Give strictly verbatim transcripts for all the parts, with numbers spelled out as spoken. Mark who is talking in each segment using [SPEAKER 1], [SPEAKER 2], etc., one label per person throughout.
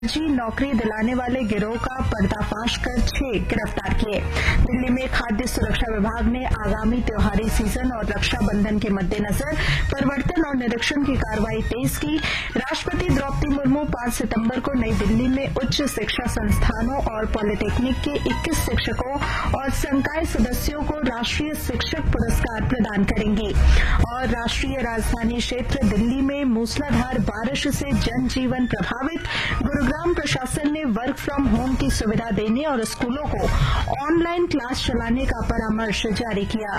[SPEAKER 1] फर्जी नौकरी दिलाने वाले गिरोह का पर्दाफाश कर छह गिरफ्तार किए। दिल्ली में खाद्य सुरक्षा विभाग ने आगामी त्योहारी सीजन और रक्षाबंधन के मद्देनजर प्रवर्तन और निरीक्षण की कार्रवाई तेज की। राष्ट्रपति द्रौपदी मुर्मू पांच सितंबर को नई दिल्ली में उच्च शिक्षा संस्थानों और पॉलिटेक्निक के इक्कीस शिक्षकों और संकाय सदस्यों को राष्ट्रीय शिक्षक पुरस्कार प्रदान करेंगी। और राष्ट्रीय राजधानी क्षेत्र दिल्ली में मूसलाधार बारिश से जनजीवन प्रभावित। गुरुग्राम प्रशासन ने वर्क फ्रॉम होम की सुविधा देने और स्कूलों को ऑनलाइन क्लास चलाने का परामर्श जारी किया।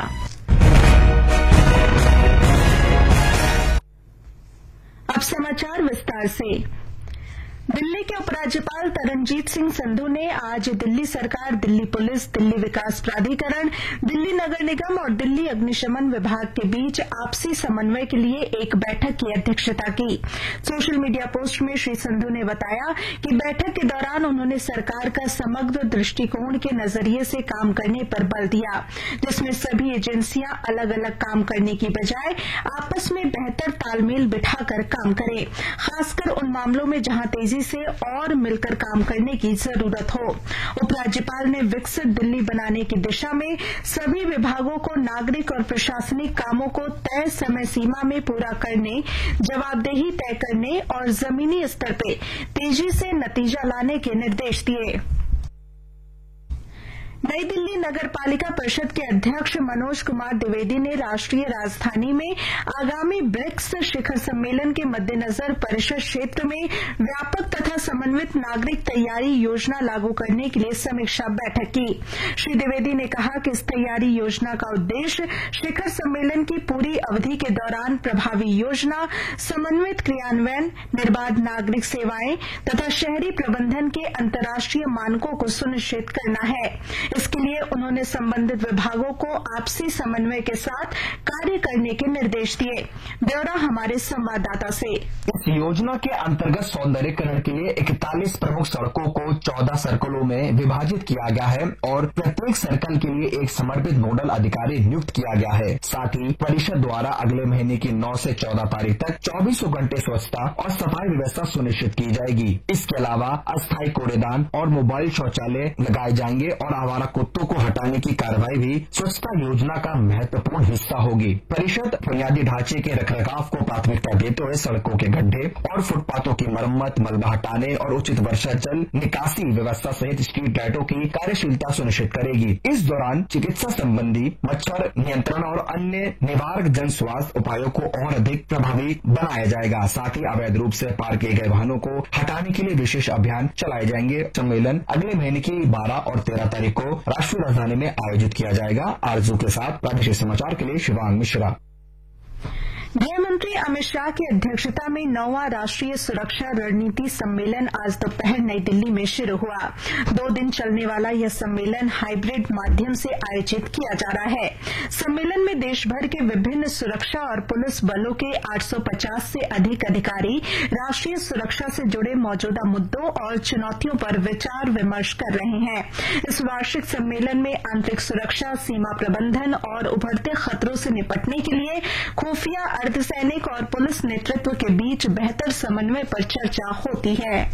[SPEAKER 1] अब समाचार विस्तार से। दिल्ली के उपराज्यपाल तरनजीत सिंह संधू ने आज दिल्ली सरकार, दिल्ली पुलिस, दिल्ली विकास प्राधिकरण, दिल्ली नगर निगम और दिल्ली अग्निशमन विभाग के बीच आपसी समन्वय के लिए एक बैठक की अध्यक्षता की। सोशल मीडिया पोस्ट में श्री संधू ने बताया कि बैठक के दौरान उन्होंने सरकार का समग्र दृष्टिकोण के नजरिए से काम करने पर बल दिया, जिसमें सभी एजेंसियां अलग अलग काम करने की बजाय आपस में बेहतर तालमेल बिठाकर काम करें, खासकर उन मामलों में जहां तेजी से और मिलकर काम करने की जरूरत हो। उपराज्यपाल ने विकसित दिल्ली बनाने की दिशा में सभी विभागों को नागरिक और प्रशासनिक कामों को तय समय सीमा में पूरा करने, जवाबदेही तय करने और जमीनी स्तर पे तेजी से नतीजा लाने के निर्देश दिए। नई दिल्ली नगर पालिका परिषद के अध्यक्ष मनोज कुमार द्विवेदी ने राष्ट्रीय राजधानी में आगामी ब्रिक्स शिखर सम्मेलन के मद्देनजर परिषद क्षेत्र में व्यापक तथा समन्वित नागरिक तैयारी योजना लागू करने के लिए समीक्षा बैठक की। श्री द्विवेदी ने कहा कि इस तैयारी योजना का उद्देश्य शिखर सम्मेलन की पूरी अवधि के दौरान प्रभावी योजना, समन्वित क्रियान्वयन, निर्बाध नागरिक सेवाएं तथा शहरी प्रबंधन के अंतर्राष्ट्रीय मानकों को सुनिश्चित करना है। इसके लिए उन्होंने संबंधित विभागों को आपसी समन्वय के साथ कार्य करने के निर्देश दिए। ब्यौरा हमारे संवाददाता से।
[SPEAKER 2] इस योजना के अंतर्गत सौंदर्यीकरण के लिए इकतालीस प्रमुख सड़कों को चौदह सर्कलों में विभाजित किया गया है और प्रत्येक सर्कल के लिए एक समर्पित नोडल अधिकारी नियुक्त किया गया है। साथ ही परिषद द्वारा अगले महीने की नौ से चौदह तारीख तक चौबीसों घंटे स्वच्छता और सफाई व्यवस्था सुनिश्चित की जाएगी। इसके अलावा अस्थायी कूड़ेदान और मोबाइल शौचालय लगाए जाएंगे और आवारा कुत्तों को हटाने की कार्रवाई भी स्वच्छता योजना का महत्वपूर्ण हिस्सा होगी। परिषद बुनियादी ढांचे के रखरखाव को प्राथमिकता देते हुए सड़कों के गड्ढे और फुटपाथों की मरम्मत, मलबा हटाने और उचित वर्षा जल निकासी व्यवस्था सहित स्ट्रीट लाइटों की कार्यशीलता सुनिश्चित करेगी। इस दौरान चिकित्सा संबंधी मच्छर नियंत्रण और अन्य निवारक जन स्वास्थ्य उपायों को और अधिक प्रभावी बनाया जाएगा। साथ ही अवैध रूप से पार्क किए गए वाहनों को हटाने के लिए विशेष अभियान चलाए जाएंगे। सम्मेलन अगले महीने की बारह और तेरह तारीख को राष्ट्रीय राजधानी में आयोजित किया जाएगा। आरजू के साथ प्रादेशिक समाचार के लिए शिवांग मिश्रा।
[SPEAKER 1] गृह मंत्री अमित शाह की अध्यक्षता में नौवां राष्ट्रीय सुरक्षा रणनीति सम्मेलन आज दोपहर नई दिल्ली में शुरू हुआ। दो दिन चलने वाला यह सम्मेलन हाइब्रिड माध्यम से आयोजित किया जा रहा है। सम्मेलन में देश भर के विभिन्न सुरक्षा और पुलिस बलों के आठ सौ पचास से अधिक अधिकारी राष्ट्रीय सुरक्षा से जुड़े मौजूदा मुद्दों और चुनौतियों पर विचार विमर्श कर रहे हैं। इस वार्षिक सम्मेलन में आंतरिक सुरक्षा, सीमा प्रबंधन और उभरते खतरों से निपटने के लिए खुफिया, अर्धसैनिक और पुलिस नेतृत्व के बीच बेहतर समन्वय पर चर्चा होती है।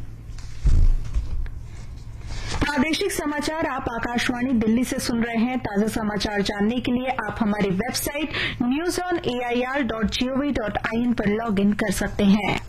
[SPEAKER 1] प्रादेशिक समाचार आप आकाशवाणी दिल्ली से सुन रहे हैं। ताजा समाचार जानने के लिए आप हमारी website news on A I R dot G O V dot I N पर लॉग इन कर सकते हैं।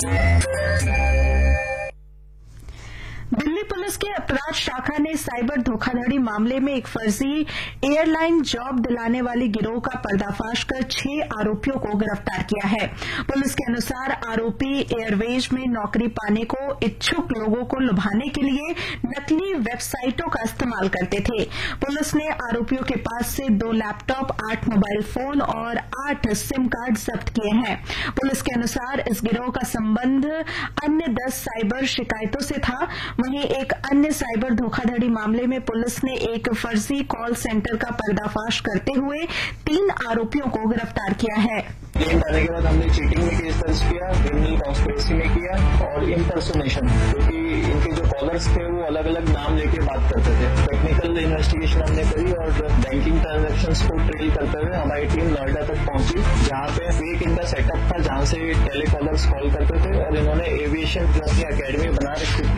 [SPEAKER 1] दिल्ली पुलिस के अपराध शाखा ने साइबर धोखाधड़ी मामले में एक फर्जी एयरलाइन जॉब दिलाने वाली गिरोह का पर्दाफाश कर छह आरोपियों को गिरफ्तार किया है। पुलिस के अनुसार आरोपी एयरवेज में नौकरी पाने को इच्छुक लोगों को लुभाने के लिए नकली वेबसाइटों का इस्तेमाल करते थे। पुलिस ने आरोपियों के पास से दो लैपटॉप, आठ मोबाइल फोन और आठ सिम कार्ड जब्त किए हैं। पुलिस के अनुसार इस गिरोह का संबंध अन्य दस साइबर शिकायतों से था। वहीं एक अन्य साइबर धोखाधड़ी मामले में पुलिस ने एक फर्जी कॉल सेंटर का पर्दाफाश करते हुए तीन आरोपियों को गिरफ्तार किया है।
[SPEAKER 3] क्लेम डालने के बाद हमने चीटिंग में केस दर्ज किया, क्रिमिनल कॉन्स्पिरेसी में किया और इम्पर्सोनेशन, क्योंकि इनके जो कॉलर्स थे वो अलग अलग नाम लेके बात करते थे। टेक्निकल इन्वेस्टिगेशन हमने करी और बैंकिंग ट्रांजैक्शंस को ट्रेल करते हुए हमारी टीम नोएडा तक पहुंची, जहां पे फेक इनका सेटअप था, जहां जहां से टेलीकॉलर्स कॉल करते थे और इन्होंने एविएशन जो अपनी अकेडमी बना रखी